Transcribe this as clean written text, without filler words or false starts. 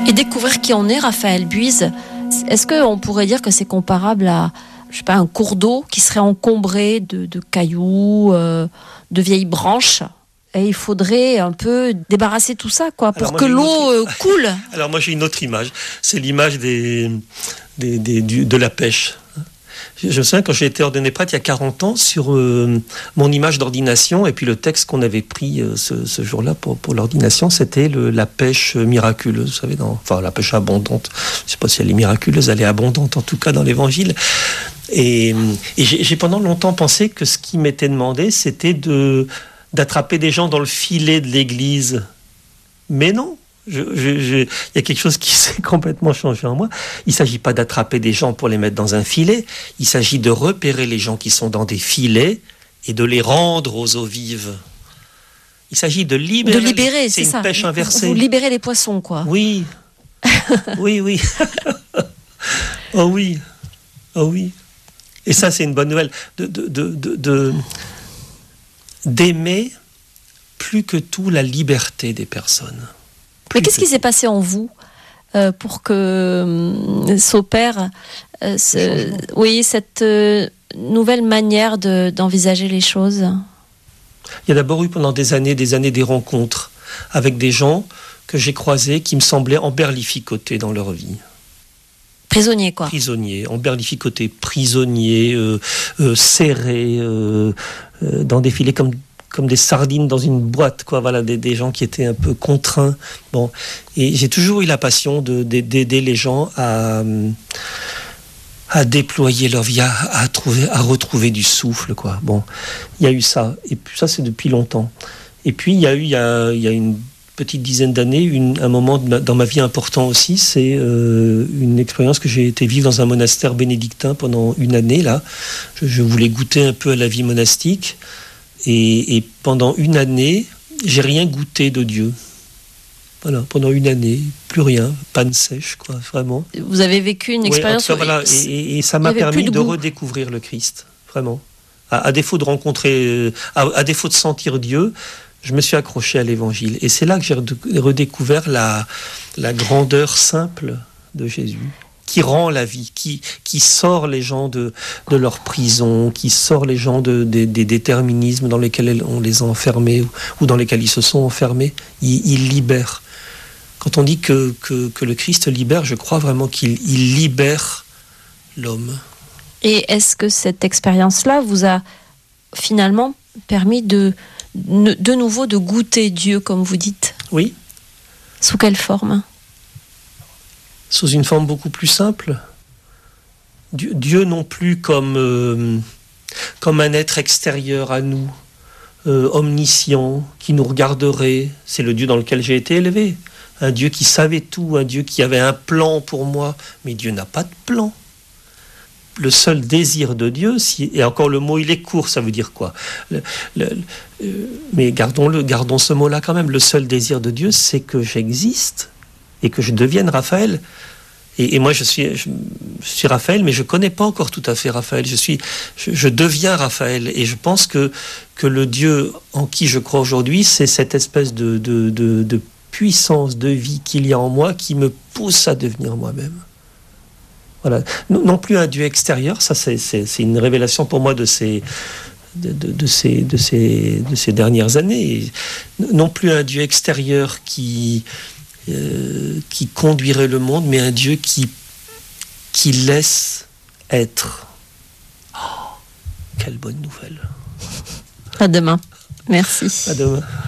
Et découvrir qui on est, Raphaël Buise, est-ce qu'on pourrait dire que c'est comparable à, je sais pas, un cours d'eau qui serait encombré de cailloux, de vieilles branches, et il faudrait un peu débarrasser tout ça, quoi, pour que l'eau coule. Alors moi j'ai une autre image, c'est l'image de la pêche. Je me souviens quand j'ai été ordonné prêtre il y a 40 ans, sur mon image d'ordination, et puis le texte qu'on avait pris ce jour-là pour l'ordination, c'était la pêche miraculeuse, vous savez, enfin la pêche abondante. Je ne sais pas si elle est miraculeuse, elle est abondante en tout cas dans l'Évangile. Et j'ai pendant longtemps pensé que ce qui m'était demandé, c'était d'attraper des gens dans le filet de l'Église. Mais non, il y a quelque chose qui s'est complètement changé en moi. Il ne s'agit pas d'attraper des gens pour les mettre dans un filet, il s'agit de repérer les gens qui sont dans des filets et de les rendre aux eaux vives. Il s'agit de libérer. De libérer, c'est une ça. Pêche inversée. Vous libérez les poissons, quoi. Oui. Oui. Oh oui. Oh oui. Et ça, c'est une bonne nouvelle. D'aimer plus que tout la liberté des personnes. Mais qu'est-ce qui s'est passé en vous pour que s'opère cette nouvelle manière d'envisager les choses? Il y a d'abord eu pendant des années des rencontres avec des gens que j'ai croisés qui me semblaient emberlificotés dans leur vie. Prisonniers, quoi. Prisonniers, emberlificotés, prisonniers, serrés, dans des filets comme des sardines dans une boîte, quoi. Voilà, des gens qui étaient un peu contraints. Bon, et j'ai toujours eu la passion d'aider les gens à déployer leur vie, à retrouver du souffle, quoi. Bon, il y a eu ça, et puis ça c'est depuis longtemps. Et puis il y a une petite dizaine d'années, un moment dans ma vie important aussi, c'est une expérience que j'ai été vivre dans un monastère bénédictin pendant une année, là. Je voulais goûter un peu à la vie monastique, et pendant une année, j'ai rien goûté de Dieu. Voilà, pendant une année, plus rien, panne sèche, quoi, vraiment. Vous avez vécu une expérience... Oui, voilà, et ça m'a permis de redécouvrir le Christ, vraiment. À défaut de rencontrer, à défaut de sentir Dieu, je me suis accroché à l'Évangile. Et c'est là que j'ai redécouvert la grandeur simple de Jésus, qui rend la vie, qui sort les gens de leur prison, qui sort les gens des déterminismes dans lesquels on les a enfermés ou dans lesquels ils se sont enfermés. Il libère. Quand on dit que le Christ libère, je crois vraiment qu'il libère l'homme. Et est-ce que cette expérience-là vous a finalement permis de nouveau de goûter Dieu, comme vous dites? Oui. Sous quelle forme? Sous une forme beaucoup plus simple. Dieu non plus comme un être extérieur à nous, omniscient, qui nous regarderait. C'est le Dieu dans lequel j'ai été élevé. Un Dieu qui savait tout, un Dieu qui avait un plan pour moi. Mais Dieu n'a pas de plan. Le seul désir de Dieu, et encore le mot il est court, ça veut dire quoi? Mais gardons ce mot-là quand même. Le seul désir de Dieu, c'est que j'existe et que je devienne Raphaël. Et moi, je suis Raphaël, mais je connais pas encore tout à fait Raphaël. Je deviens Raphaël, et je pense que le Dieu en qui je crois aujourd'hui, c'est cette espèce de puissance de vie qu'il y a en moi qui me pousse à devenir moi-même. Voilà. Non plus un Dieu extérieur, ça c'est une révélation pour moi de ces dernières années. Non plus un Dieu extérieur qui conduirait le monde, mais un Dieu qui laisse être. Oh, quelle bonne nouvelle. À demain. Merci. À demain.